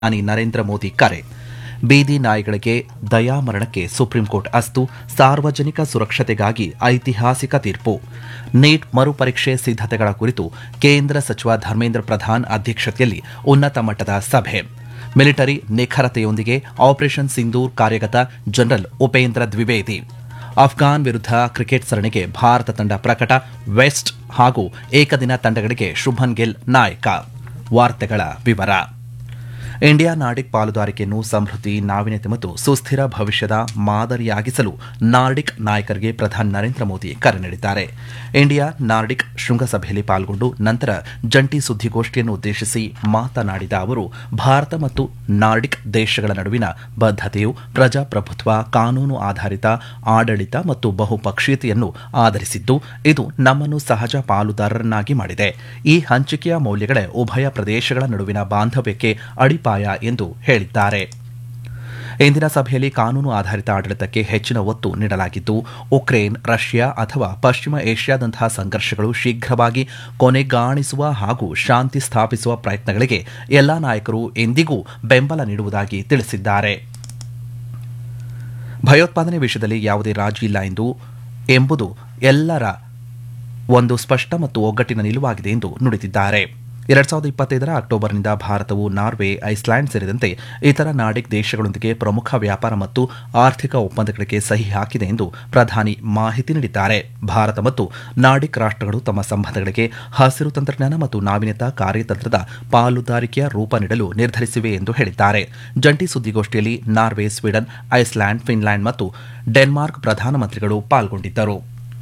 ಪ್ರಧಾನಿ ನರೇಂದ್ರ ಮೋದಿ ಕರೆ. ಬೀದಿ ನಾಯಿಗಳಿಗೆ ದಯಾಮರಣಕ್ಕೆ ಸುಪ್ರೀಂಕೋರ್ಟ್ ಅಸ್ತು, ಸಾರ್ವಜನಿಕ ಸುರಕ್ಷತೆಗಾಗಿ ಐತಿಹಾಸಿಕ ತೀರ್ಪು. ನೀಟ್ ಮರುಪರೀಕ್ಷೆ ಸಿದ್ಧತೆಗಳ ಕುರಿತು ಕೇಂದ್ರ ಸಚಿವ ಧರ್ಮೇಂದ್ರ ಪ್ರಧಾನ್ ಅಧ್ಯಕ್ಷತೆಯಲ್ಲಿ ಉನ್ನತ ಮಟ್ಟದ ಸಭೆ. ಮಿಲಿಟರಿ ನಿಖರತೆಯೊಂದಿಗೆ ಆಪರೇಷನ್ ಸಿಂಧೂರ್ ಕಾರ್ಯಗತ, ಜನರಲ್ ಉಪೇಂದ್ರ ದ್ವಿವೇದಿ. ಅಫ್ಘಾನ್ ವಿರುದ್ಧ ಕ್ರಿಕೆಟ್ ಸರಣಿಗೆ ಭಾರತ ತಂಡ ಪ್ರಕಟ, ವೆಸ್ಟ್ ಹಾಗೂ ಏಕದಿನ ತಂಡಗಳಿಗೆ ಶುಭನ್ ಗಿಲ್ ನಾಯಕ. ವಾರ್ತೆಗಳ ವಿವರ. ಇಂಡಿಯಾ ನಾರ್ಡಿಕ್ ಪಾಲುದಾರಿಕೆಯನ್ನು ಸಮೃದ್ಧಿ, ನಾವೀನ್ಯತೆ ಮತ್ತು ಸುಸ್ಥಿರ ಭವಿಷ್ಯದ ಮಾದರಿಯಾಗಿಸಲು ನಾರ್ಡಿಕ್ ನಾಯಕರಿಗೆ ಪ್ರಧಾನಿ ನರೇಂದ್ರ ಮೋದಿ ಕರೆ ನೀಡಿದ್ದಾರೆ. ಇಂಡಿಯಾ ನಾರ್ಡಿಕ್ ಶೃಂಗಸಭೆಯಲ್ಲಿ ಪಾಲ್ಗೊಂಡು ನಂತರ ಜಂಟಿ ಸುದ್ದಿಗೋಷ್ಠಿಯನ್ನು ಉದ್ದೇಶಿಸಿ ಮಾತನಾಡಿದ ಅವರು, ಭಾರತ ಮತ್ತು ನಾರ್ಡಿಕ್ ದೇಶಗಳ ನಡುವಿನ ಬದ್ಧತೆಯು ಪ್ರಜಾಪ್ರಭುತ್ವ, ಕಾನೂನು ಆಧಾರಿತ ಆಡಳಿತ ಮತ್ತು ಬಹುಪಕ್ಷೀಯತೆಯನ್ನು ಆಧರಿಸಿದ್ದು, ಇದು ನಮ್ಮನ್ನು ಸಹಜ ಪಾಲುದಾರರನ್ನಾಗಿ ಮಾಡಿದೆ. ಈ ಹಂಚಿಕೆಯ ಮೌಲ್ಯಗಳೇ ಉಭಯ ಪ್ರದೇಶಗಳ ನಡುವಿನ ಬಾಂಧವ್ಯಕ್ಕೆ ಅಡಿಪಾಯ ಎಂದು ಹೇಳಿದ್ದಾರೆ. ಇಂದಿನ ಸಭೆಯಲ್ಲಿ ಕಾನೂನು ಆಧಾರಿತ ಆಡಳಿತಕ್ಕೆ ಹೆಚ್ಚಿನ ಒತ್ತು ನೀಡಲಾಗಿದ್ದು, ಉಕ್ರೇನ್, ರಷ್ಯಾ ಅಥವಾ ಪಶ್ಚಿಮ ಏಷ್ಯಾದಂತಹ ಸಂಘರ್ಷಗಳು ಶೀಘ್ರವಾಗಿ ಕೊನೆಗಾಣಿಸುವ ಹಾಗೂ ಶಾಂತಿ ಸ್ಥಾಪಿಸುವ ಪ್ರಯತ್ನಗಳಿಗೆ ಎಲ್ಲಾ ನಾಯಕರು ಎಂದಿಗೂ ಬೆಂಬಲ ನೀಡುವುದಾಗಿ ತಿಳಿಸಿದ್ದಾರೆ. ಭಯೋತ್ಪಾದನೆ ವಿಷಯದಲ್ಲಿ ಯಾವುದೇ ರಾಜಿ ಇಲ್ಲ ಎಂಬುದು ಎಲ್ಲರ ಒಂದು ಸ್ಪಷ್ಟ ಮತ್ತು ಒಗ್ಗಟ್ಟಿನ ನಿಲುವಾಗಿದೆ ಎಂದು ನುಡಿದಿದ್ದಾರೆ. 2025 ಅಕ್ಟೋಬರ್ನಿಂದ ಭಾರತವು ನಾರ್ವೆ, ಐಸ್ಲ್ಯಾಂಡ್ ಸೇರಿದಂತೆ ಇತರ ನಾರ್ಡಿಕ್ ದೇಶಗಳೊಂದಿಗೆ ಪ್ರಮುಖ ವ್ಯಾಪಾರ ಮತ್ತು ಆರ್ಥಿಕ ಒಪ್ಪಂದಗಳಿಗೆ ಸಹಿ ಹಾಕಿದೆ ಎಂದು ಪ್ರಧಾನಿ ಮಾಹಿತಿ ನೀಡಿದ್ದಾರೆ. ಭಾರತ ಮತ್ತು ನಾರ್ಡಿಕ್ ರಾಷ್ಟ್ರಗಳು ತಮ್ಮ ಸಂಬಂಧಗಳಿಗೆ ಹಸಿರು ತಂತ್ರಜ್ಞಾನ ಮತ್ತು ನಾವೀನ್ಯತಾ ಕಾರ್ಯತಂತ್ರದ ಪಾಲುದಾರಿಕೆಯ ರೂಪ ನೀಡಲು ನಿರ್ಧರಿಸಿವೆ ಎಂದು ಹೇಳಿದ್ದಾರೆ. ಜಂಟಿ ಸುದ್ದಿಗೋಷ್ಠಿಯಲ್ಲಿ ನಾರ್ವೆ, ಸ್ವೀಡನ್, ಐಸ್ಲ್ಯಾಂಡ್, ಫಿನ್ಲ್ಯಾಂಡ್ ಮತ್ತು ಡೆನ್ಮಾರ್ಕ್ ಪ್ರಧಾನಮಂತ್ರಿಗಳು ಪಾಲ್ಗೊಂಡಿದ್ದರು.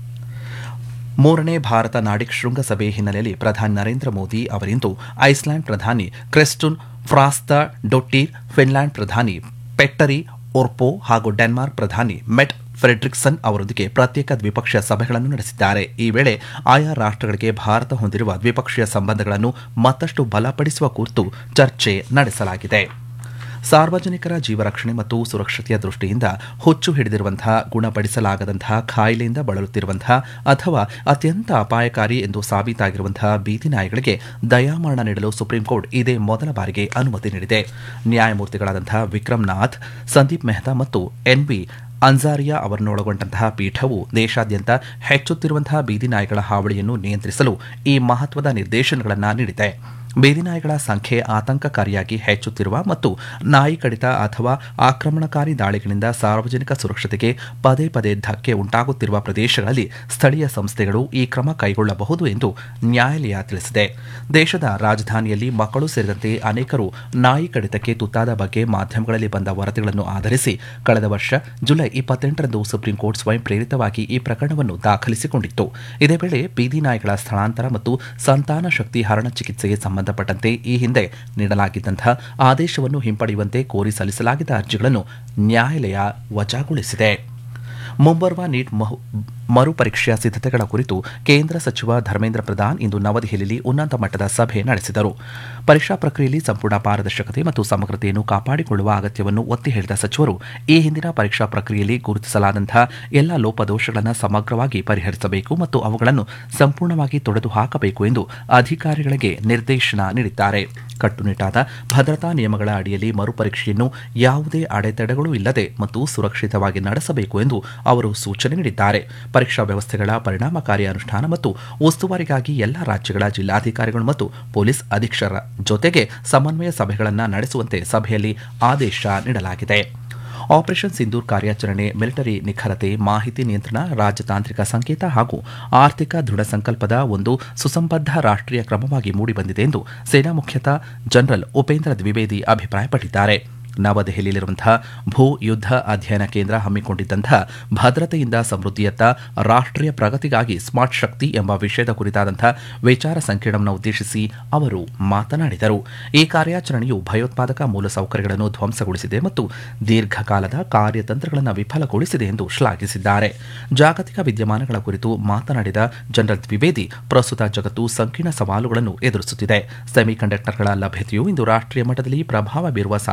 ಮೂರನೇ ಭಾರತ ನಾರ್ಡಿಕ್ ಶೃಂಗಸಭೆ ಹಿನ್ನೆಲೆಯಲ್ಲಿ ಪ್ರಧಾನಿ ನರೇಂದ್ರ ಮೋದಿ ಅವರಿಂದು ಐಸ್ಲ್ಯಾಂಡ್ ಪ್ರಧಾನಿ ಕ್ರಿಸ್ಟುನ್ ಫ್ರಾಸ್ತಾಡೊಟ್ಟಿರ್, ಫಿನ್ಲ್ಯಾಂಡ್ ಪ್ರಧಾನಿ ಪೆಟ್ಟರಿ ಒರ್ಪೋ ಹಾಗೂ ಡೆನ್ಮಾರ್ಕ್ ಪ್ರಧಾನಿ ಮೆಟ್ ಫ್ರೆಡ್ರಿಕ್ಸನ್ ಅವರೊಂದಿಗೆ ಪ್ರತ್ಯೇಕ ದ್ವಿಪಕ್ಷೀಯ ಸಭೆಗಳನ್ನು ನಡೆಸಿದ್ದಾರೆ. ಈ ವೇಳೆ ಆಯಾ ರಾಷ್ಟ್ರಗಳಿಗೆ ಭಾರತ ಹೊಂದಿರುವ ದ್ವಿಪಕ್ಷೀಯ ಸಂಬಂಧಗಳನ್ನು ಮತ್ತಷ್ಟು ಬಲಪಡಿಸುವ ಕುರಿತು ಚರ್ಚೆ ನಡೆಸಲಾಗಿದೆ. ಸಾರ್ವಜನಿಕರ ಜೀವರಕ್ಷಣೆ ಮತ್ತು ಸುರಕ್ಷತೆಯ ದೃಷ್ಟಿಯಿಂದ ಹುಚ್ಚು ಹಿಡಿದಿರುವಂತಹ, ಗುಣಪಡಿಸಲಾಗದಂತಹ, ಕಾಯಿಲೆಯಿಂದ ಬಳಲುತ್ತಿರುವಂತಹ ಅಥವಾ ಅತ್ಯಂತ ಅಪಾಯಕಾರಿ ಎಂದು ಸಾಬೀತಾಗಿರುವಂತಹ ಬೀದಿ ನಾಯಿಗಳಿಗೆ ದಯಾಮರಣ ನೀಡಲು ಸುಪ್ರೀಂಕೋರ್ಟ್ ಇದೇ ಮೊದಲ ಬಾರಿಗೆ ಅನುಮತಿ ನೀಡಿದೆ. ನ್ಯಾಯಮೂರ್ತಿಗಳಾದಂತಹ ವಿಕ್ರಮ್ ನಾಥ್, ಸಂದೀಪ್ ಮೆಹ್ತಾ ಮತ್ತು ಎನ್ವಿ ಅನ್ಸಾರಿಯಾ ಅವರನ್ನೊಳಗೊಂಡಂತಹ ಪೀಠವು ದೇಶಾದ್ಯಂತ ಹೆಚ್ಚುತ್ತಿರುವಂತಹ ಬೀದಿ ನಾಯಿಗಳ ಹಾವಳಿಯನ್ನು ನಿಯಂತ್ರಿಸಲು ಈ ಮಹತ್ವದ ನಿರ್ದೇಶನಗಳನ್ನು ನೀಡಿದೆ. ಬೀದಿ ನಾಯಿಗಳ ಸಂಖ್ಯೆ ಆತಂಕಕಾರಿಯಾಗಿ ಹೆಚ್ಚುತ್ತಿರುವ ಮತ್ತು ನಾಯಿ ಕಡಿತ ಅಥವಾ ಆಕ್ರಮಣಕಾರಿ ದಾಳಿಗಳಿಂದ ಸಾರ್ವಜನಿಕ ಸುರಕ್ಷತೆಗೆ ಪದೇ ಪದೇ ಧಕ್ಕೆ ಉಂಟಾಗುತ್ತಿರುವ ಪ್ರದೇಶಗಳಲ್ಲಿ ಸ್ಥಳೀಯ ಸಂಸ್ಥೆಗಳು ಈ ಕ್ರಮ ಕೈಗೊಳ್ಳಬಹುದು ಎಂದು ನ್ಯಾಯಾಲಯ ತಿಳಿಸಿದೆ. ದೇಶದ ರಾಜಧಾನಿಯಲ್ಲಿ ಮಕ್ಕಳು ಸೇರಿದಂತೆ ಅನೇಕರು ನಾಯಿ ಕಡಿತಕ್ಕೆ ತುತ್ತಾದ ಬಗ್ಗೆ ಮಾಧ್ಯಮಗಳಲ್ಲಿ ಬಂದ ವರದಿಗಳನ್ನು ಆಧರಿಸಿ ಕಳೆದ ವರ್ಷ ಜುಲೈ 28ರಂದು ಸುಪ್ರೀಂಕೋರ್ಟ್ ಸ್ವಯಂ ಪ್ರೇರಿತವಾಗಿ ಈ ಪ್ರಕರಣವನ್ನು ದಾಖಲಿಸಿಕೊಂಡಿತ್ತು. ಇದೇ ವೇಳೆ ಬೀದಿ ನಾಯಿಗಳ ಸ್ಥಳಾಂತರ ಮತ್ತು ಸಂತಾನ ಶಕ್ತಿ ಹರಣ ಚಿಕಿತ್ಸೆಗೆ ಸಂಬಂಧಪಟ್ಟಂತೆ ಈ ಹಿಂದೆ ನೀಡಲಾಗಿದ್ದಂತಹ ಆದೇಶವನ್ನು ಹಿಂಪಡೆಯುವಂತೆ ಕೋರಿ ಸಲ್ಲಿಸಲಾಗಿದ್ದ ಅರ್ಜಿಗಳನ್ನು ನ್ಯಾಯಾಲಯ ವಜಾಗೊಳಿಸಿದೆ. ಮುಂಬರುವ ನೀಟ್ ಮರುಪರೀಕ್ಷೆಯ ಸಿದ್ಧತೆಗಳ ಕುರಿತು ಕೇಂದ್ರ ಸಚಿವ ಧರ್ಮೇಂದ್ರ ಪ್ರಧಾನ್ ಇಂದು ನವದೆಹಲಿಯಲ್ಲಿ ಉನ್ನತ ಮಟ್ಟದ ಸಭೆ ನಡೆಸಿದರು. ಪರೀಕ್ಷಾ ಪ್ರಕ್ರಿಯೆಯಲ್ಲಿ ಸಂಪೂರ್ಣ ಪಾರದರ್ಶಕತೆ ಮತ್ತು ಸಮಗ್ರತೆಯನ್ನು ಕಾಪಾಡಿಕೊಳ್ಳುವ ಅಗತ್ಯವನ್ನು ಒತ್ತಿ ಹೇಳಿದ ಸಚಿವರು, ಈ ಹಿಂದಿನ ಪರೀಕ್ಷಾ ಪ್ರಕ್ರಿಯೆಯಲ್ಲಿ ಗುರುತಿಸಲಾದಂತಹ ಎಲ್ಲ ಲೋಪದೋಷಗಳನ್ನು ಸಮಗ್ರವಾಗಿ ಪರಿಹರಿಸಬೇಕು ಮತ್ತು ಅವುಗಳನ್ನು ಸಂಪೂರ್ಣವಾಗಿ ತೊಡೆದು ಹಾಕಬೇಕು ಎಂದು ಅಧಿಕಾರಿಗಳಿಗೆ ನಿರ್ದೇಶನ ನೀಡಿದ್ದಾರೆ. ಕಟ್ಟುನಿಟ್ಟಾದ ಭದ್ರತಾ ನಿಯಮಗಳ ಅಡಿಯಲ್ಲಿ ಮರುಪರೀಕ್ಷೆಯನ್ನು ಯಾವುದೇ ಅಡೆತಡೆಗಳು ಇಲ್ಲದೆ ಮತ್ತು ಸುರಕ್ಷಿತವಾಗಿ ನಡೆಸಬೇಕು ಎಂದು ಅವರು ಸೂಚನೆ ನೀಡಿದ್ದಾರೆ. ಪರೀಕ್ಷಾ ವ್ಯವಸ್ಥೆಗಳ ಪರಿಣಾಮಕಾರಿ ಅನುಷ್ಠಾನ ಮತ್ತು ಉಸ್ತುವಾರಿಗಾಗಿ ಎಲ್ಲಾ ರಾಜ್ಯಗಳ ಜಿಲ್ಲಾಧಿಕಾರಿಗಳು ಮತ್ತು ಪೊಲೀಸ್ ಅಧೀಕ್ಷಕರ ಜೊತೆಗೆ ಸಮನ್ವಯ ಸಭೆಗಳನ್ನು ನಡೆಸುವಂತೆ ಸಭೆಯಲ್ಲಿ ಆದೇಶ ನೀಡಲಾಗಿದೆ. ಆಪರೇಷನ್ ಸಿಂಧೂರ್ ಕಾರ್ಯಾಚರಣೆ ಮಿಲಿಟರಿ ನಿಖರತೆ, ಮಾಹಿತಿ ನಿಯಂತ್ರಣ, ರಾಜತಾಂತ್ರಿಕ ಸಂಕೇತ ಹಾಗೂ ಆರ್ಥಿಕ ದೃಢ ಸಂಕಲ್ಪದ ಒಂದು ಸುಸಂಬದ್ಧ ರಾಷ್ಟ್ರೀಯ ಕ್ರಮವಾಗಿ ಮೂಡಿಬಂದಿದೆ ಎಂದು ಸೇನಾ ಮುಖ್ಯಸ್ಥ ಜನರಲ್ ಉಪೇಂದ್ರ ದ್ವಿವೇದಿ ಅಭಿಪ್ರಾಯಪಟ್ಟಿದ್ದಾರೆ. ನವದೆಹಲಿಯಲ್ಲಿರುವಂತಹ ಭೂ ಯುದ್ಧ ಅಧ್ಯಯನ ಕೇಂದ್ರ ಹಮ್ಮಿಕೊಂಡಿದ್ದಂತಹ ಭದ್ರತೆಯಿಂದ ಸಮೃದ್ಧಿಯತ್ತ ರಾಷ್ಟ್ರೀಯ ಪ್ರಗತಿಗಾಗಿ ಸ್ಮಾರ್ಟ್ ಶಕ್ತಿ ಎಂಬ ವಿಷಯದ ಕುರಿತಾದಂತಹ ವಿಚಾರ ಸಂಕಿರಣವನ್ನು ಉದ್ದೇಶಿಸಿ ಅವರು ಮಾತನಾಡಿದರು. ಈ ಕಾರ್ಯಾಚರಣೆಯು ಭಯೋತ್ಪಾದಕ ಮೂಲಸೌಕರ್ಯಗಳನ್ನು ಧ್ವಂಸಗೊಳಿಸಿದೆ ಮತ್ತು ದೀರ್ಘಕಾಲದ ಕಾರ್ಯತಂತ್ರಗಳನ್ನು ವಿಫಲಗೊಳಿಸಿದೆ ಎಂದು ಶ್ಲಾಘಿಸಿದ್ದಾರೆ. ಜಾಗತಿಕ ವಿದ್ಯಮಾನಗಳ ಕುರಿತು ಮಾತನಾಡಿದ ಜನರಲ್ ದ್ವಿವೇದಿ, ಪ್ರಸ್ತುತ ಜಗತ್ತು ಸಂಕೀರ್ಣ ಸವಾಲುಗಳನ್ನು ಎದುರಿಸುತ್ತಿದೆ. ಸೆಮಿಕಂಡಕ್ಟರ್ಗಳ ಲಭ್ಯತೆಯು ಇಂದು ರಾಷ್ಟ್ರೀಯ ಮಟ್ಟದಲ್ಲಿ ಪ್ರಭಾವ ಬೀರುವ ಸಾಧನವಾಗಿದ್ದು,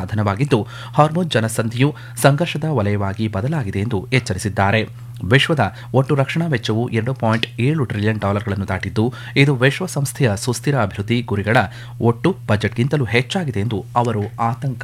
ಆಗಿದ್ದು ಹಾರ್ಮೋನ್ ಜನಸಂಧಿಯು ಸಂಘರ್ಷದ ವಲಯವಾಗಿ ಬದಲಾಗಿದೆ ಎಂದು ಎಚ್ಚರಿಸಿದ್ದಾರೆ. ವಿಶ್ವದ ಒಟ್ಟು ರಕ್ಷಣಾ ವೆಚ್ಚವು $2.7 ಟ್ರಿಲಿಯನ್ ದಾಟಿದ್ದು ಇದು ವಿಶ್ವಸಂಸ್ಥೆಯ ಸುಸ್ಥಿರ ಅಭಿವೃದ್ಧಿ ಗುರಿಗಳ ಒಟ್ಟು ಬಜೆಟ್ಗಿಂತಲೂ ಹೆಚ್ಚಾಗಿದೆ ಎಂದು ಅವರು ಆತಂಕ